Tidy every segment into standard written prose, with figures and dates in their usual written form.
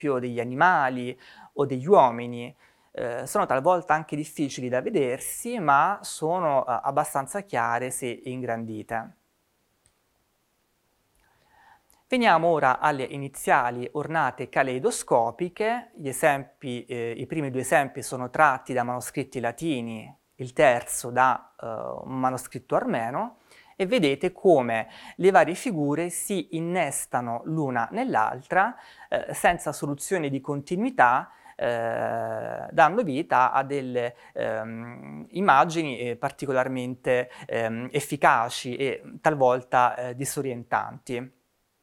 esempio degli animali o degli uomini. Sono talvolta anche difficili da vedersi, ma sono abbastanza chiare se ingrandite. Veniamo ora alle iniziali ornate caleidoscopiche. I primi due esempi sono tratti da manoscritti latini, il terzo da un manoscritto armeno, e vedete come le varie figure si innestano l'una nell'altra senza soluzione di continuità, dando vita a delle immagini particolarmente efficaci e talvolta disorientanti.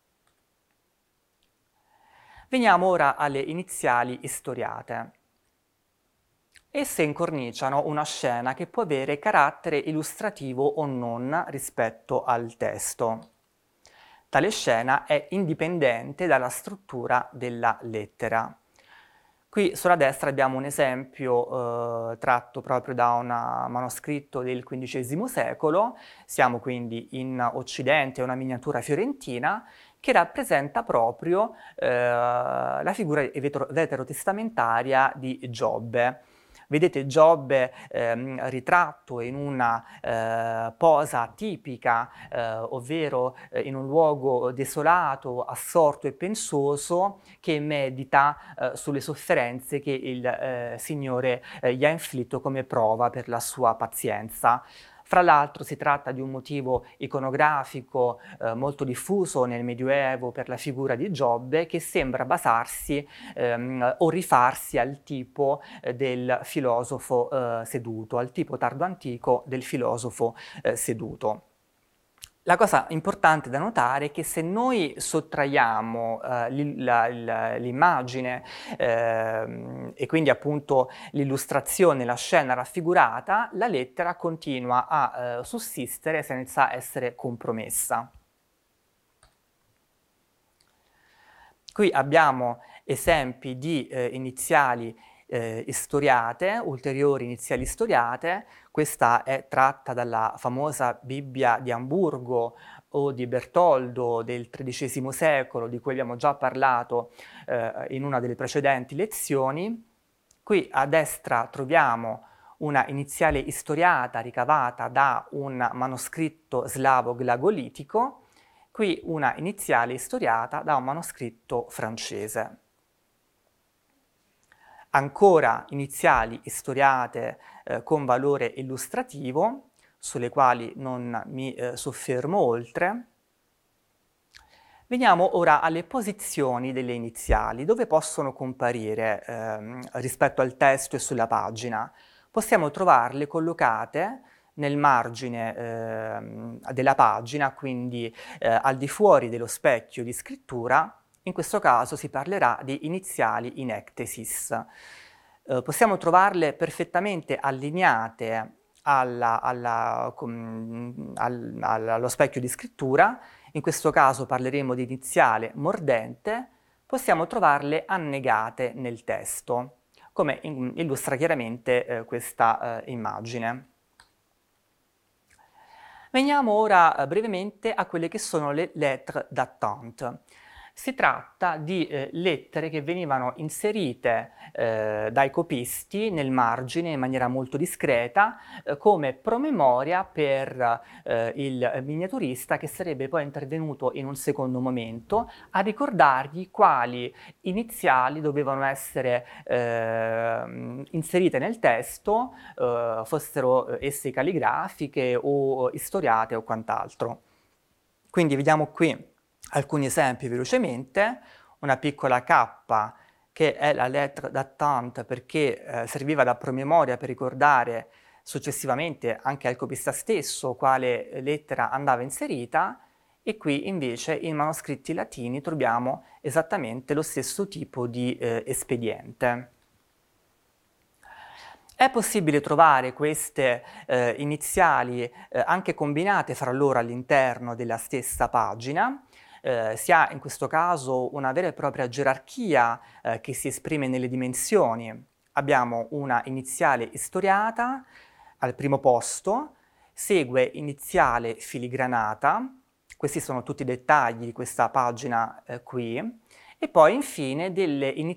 Veniamo ora alle iniziali istoriate. Esse incorniciano una scena che può avere carattere illustrativo o non rispetto al testo. Tale scena è indipendente dalla struttura della lettera. Qui sulla destra abbiamo un esempio tratto proprio da un manoscritto del XV secolo, siamo quindi in Occidente, una miniatura fiorentina, che rappresenta proprio la figura veterotestamentaria di Giobbe. Vedete Giobbe ritratto in una posa tipica, ovvero in un luogo desolato, assorto e pensoso, che medita sulle sofferenze che il Signore gli ha inflitto come prova per la sua pazienza. Fra l'altro si tratta di un motivo iconografico molto diffuso nel Medioevo per la figura di Giobbe, che sembra basarsi o rifarsi al tipo del filosofo seduto, al tipo tardo-antico del filosofo seduto. La cosa importante da notare è che se noi sottraiamo l'immagine e quindi appunto l'illustrazione, la scena raffigurata, la lettera continua a sussistere senza essere compromessa. Qui abbiamo esempi di iniziali istoriate, ulteriori iniziali istoriate. Questa è tratta dalla famosa Bibbia di Amburgo o di Bertoldo del XIII secolo, di cui abbiamo già parlato in una delle precedenti lezioni. Qui a destra troviamo una iniziale istoriata ricavata da un manoscritto slavo glagolitico, qui una iniziale istoriata da un manoscritto francese. Ancora iniziali istoriate con valore illustrativo, sulle quali non mi soffermo oltre. Veniamo ora alle posizioni delle iniziali, dove possono comparire rispetto al testo e sulla pagina. Possiamo trovarle collocate nel margine della pagina, quindi al di fuori dello specchio di scrittura. In questo caso si parlerà di iniziali in ectesis. Possiamo trovarle perfettamente allineate allo specchio di scrittura. In questo caso parleremo di iniziale mordente. Possiamo trovarle annegate nel testo, come illustra chiaramente questa immagine. Veniamo ora brevemente a quelle che sono le lettres d'attente. Si tratta di lettere che venivano inserite dai copisti nel margine in maniera molto discreta come promemoria per il miniaturista, che sarebbe poi intervenuto in un secondo momento a ricordargli quali iniziali dovevano essere inserite nel testo, fossero esse calligrafiche o istoriate o quant'altro. Quindi vediamo qui alcuni esempi velocemente. Una piccola K, che è la lettre d'attente perché serviva da promemoria per ricordare successivamente anche al copista stesso quale lettera andava inserita, e qui invece in manoscritti latini troviamo esattamente lo stesso tipo di espediente. È possibile trovare queste iniziali anche combinate fra loro all'interno della stessa pagina. Si ha in questo caso una vera e propria gerarchia che si esprime nelle dimensioni. Abbiamo una iniziale istoriata al primo posto, segue iniziale filigranata, questi sono tutti i dettagli di questa pagina qui, e poi infine delle